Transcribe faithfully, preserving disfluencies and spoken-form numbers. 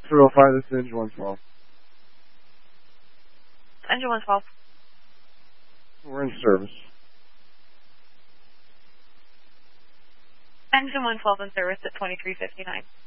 three oh five, this is Engine one twelve. Engine one twelve. We're in service. Engine one twelve in service at twenty-three fifty-nine.